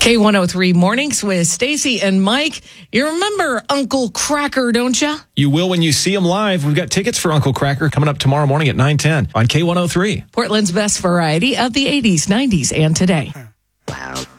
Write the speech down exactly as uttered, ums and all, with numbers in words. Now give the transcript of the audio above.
K one oh three Mornings with Stacy and Mike. You remember Uncle Kracker, don't you? You will when you see him live. We've got tickets for Uncle Kracker coming up tomorrow morning at nine ten on K one oh three. Portland's best variety of the eighties, nineties, and today.